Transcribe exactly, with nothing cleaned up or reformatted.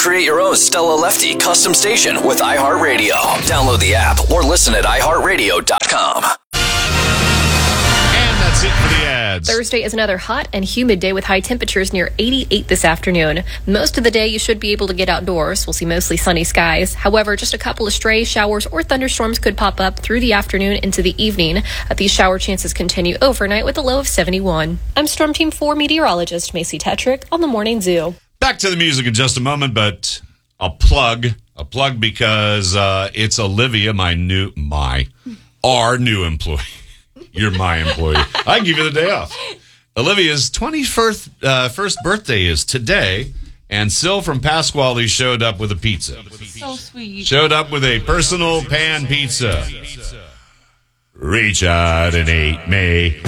Create your own Stella Lefty custom station with iHeartRadio. Download the app or listen at i heart radio dot com. And that's it for the ads. Thursday is another hot and humid day with high temperatures near eighty-eight this afternoon. Most of the day you should be able to get outdoors. We'll see mostly sunny skies. However, just a couple of stray showers or thunderstorms could pop up through the afternoon into the evening. These shower chances continue overnight with a low of seventy-one. I'm Storm Team four meteorologist Macy Tetrick on the Morning Zoo. Back to the music in just a moment, but a plug, a plug because uh, it's Olivia, my new, my, our new employee. You're my employee. I give you the day off. Olivia's twenty-first uh, first birthday is today, and Sil from Pasquale showed up with a pizza. So sweet. Showed up with a personal pan pizza. Reach out and eat me.